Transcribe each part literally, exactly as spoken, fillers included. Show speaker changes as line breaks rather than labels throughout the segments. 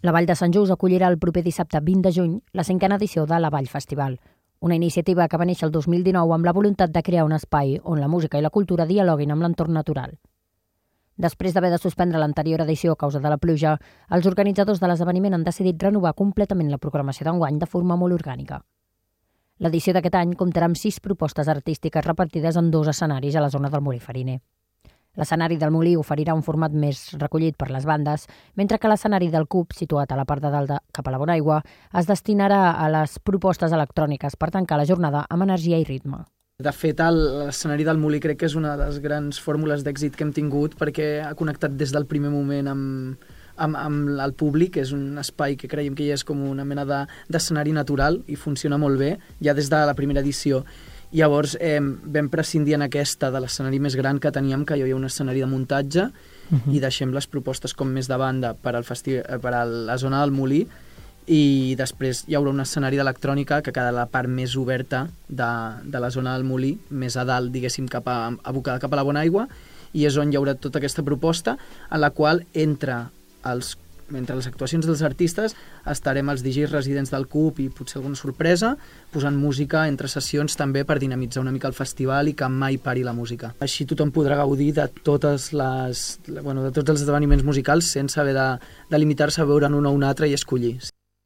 La Vall de Sant Just acollirà el proper dissabte vint de juny la cinquena edició de la Vall Festival, una iniciativa que va néixer el dos mil dinou amb la voluntat de crear un espai on la música i la cultura dialoguin amb l'entorn natural. Després d'haver de suspendre l'anterior edició a causa de la pluja, els organitzadors de l'esdeveniment han decidit renovar completament la programació d'enguany de forma molt orgànica. L'edició d'aquest any comptarà amb sis propostes artístiques repartides en dos escenaris a la zona del Molí Fariner. L'escenari del Molí oferirà un format més recollit per les bandes, mentre que l'escenari del Cub, situat a la part de dalt de, cap a la Bonaigua, es destinarà a les propostes electròniques per tancar la jornada amb energia i ritme.
De fet, l'escenari del Molí crec que és una de les grans fórmules d'èxit que hem tingut perquè ha connectat des del primer moment amb, amb, amb el públic. És un espai que creiem que ja és com una mena d'escenari natural i funciona molt bé, ja des de la primera edició. Llavors eh, vam prescindir en aquesta de l'escenari més gran que teníem, que hi havia un escenari de muntatge, uh-huh. i deixem les propostes com més de banda per, al festi per a la zona del Molí, i després hi haurà un escenari d'electrònica que quedarà la part més oberta de, de la zona del Molí, més a dalt, diguéssim, cap a, abocada cap a la Bonaigua, i és on hi haurà tota aquesta proposta, en la qual entre els Mentre les actuacions dels artistes estarem els D Js residents del Cub i potser alguna sorpresa, posant música entre sessions també per dinamitzar una mica el festival i que mai pari la música. Així tothom podrà gaudir de, totes les, bueno, de tots els esdeveniments musicals sense haver de, de limitar-se a veure un o un altre i escollir.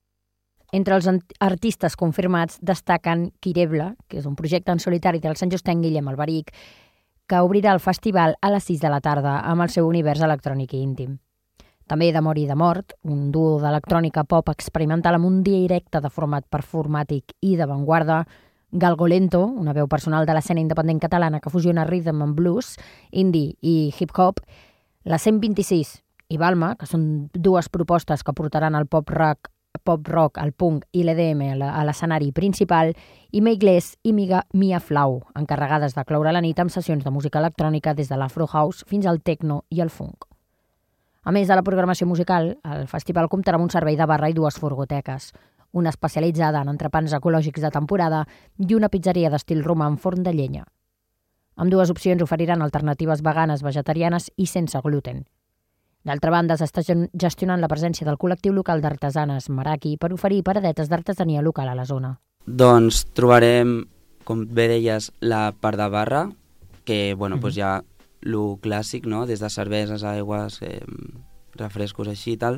Entre els artistes confirmats destaquen Kirebla, que és un projecte en solitari del Sant Justenc Guillem Alberic, que obrirà el festival a les sis de la tarda amb el seu univers electrònic i íntim. També d'Amor i de Mort, un duo d'electrònica pop experimental amb un directe de format performàtic i d'avantguarda, Galgolento, una veu personal de l'escena independent catalana que fusiona rhythm and blues, indie i hip-hop, la cent vint-i-sis i Balma, que són dues propostes que portaran el pop-rock, pop-rock, el punk i l'E D M a l'escenari principal, i Meiglés i Miga Mia Flau, encarregades de cloure la nit amb sessions de música electrònica des de l'afro house fins al techno i el funk. A més de la programació musical, el festival comptarà amb un servei de barra i dues furgoteques, una especialitzada en entrepans ecològics de temporada i una pizzeria d'estil romà en forn de llenya. Ambdues opcions oferiran alternatives veganes, vegetarianes i sense gluten. D'altra banda, s'està gestionant la presència del col·lectiu local d'artesanes Maraki per oferir paradetes d'artesania local a la zona.
Doncs trobarem, com bé deies, la part de barra, que bueno, mm-hmm. doncs ja lo clàssic, no? Des de cerveses, aigües, eh, refrescos així i tal.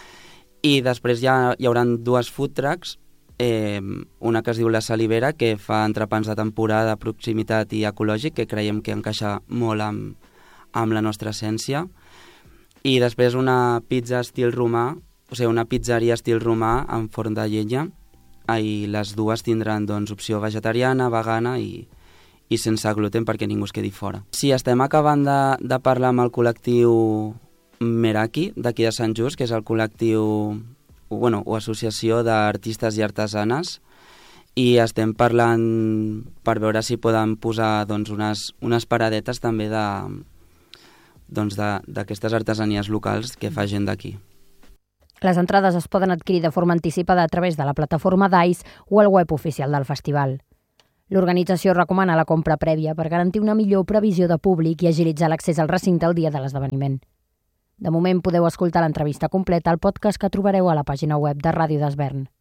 I després ja hi haurà dues food trucks, eh, una que es diu La Salivera, que fa entrepans de temporada, proximitat i ecològic, que creiem que encaixa molt amb, amb la nostra essència. I després una pizza estil romà, o sigui, una pizzeria estil romà en forn de llenya, i les dues tindran doncs, opció vegetariana, vegana i i sense gluten perquè ningú es quedi fora. Sí, estem acabant de, de parlar amb el col·lectiu Meraki, d'aquí de Sant Just, que és el col·lectiu o, bueno, o associació d'artistes i artesanes, i estem parlant per veure si poden posar doncs, unes, unes paradetes també de, doncs, d'aquestes artesanies locals que fa gent d'aquí.
Les entrades es poden adquirir de forma anticipada a través de la plataforma d'Ice o el web oficial del festival. L'organització recomana la compra prèvia per garantir una millor previsió de públic i agilitzar l'accés al recinte el dia de l'esdeveniment. De moment podeu escoltar l'entrevista completa al podcast que trobareu a la pàgina web de Ràdio d'Esvern.